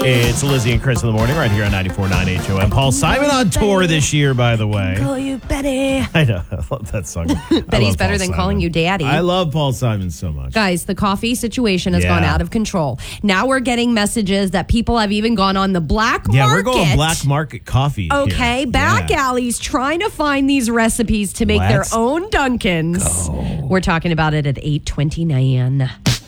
It's Lizzie and Chris in the morning right here on 94.9 HOM. Paul Simon on tour this year, by the way. Call you Betty. I know. I love that song. Betty's better than calling you Daddy. I love Paul Simon so much. Guys, the coffee situation has gone out of control. Now we're getting messages that people have even gone on the black market. Yeah, we're going black market coffee. Okay, back alleys trying to find these recipes to make their own Dunkins. Go. We're talking about it at 8:29.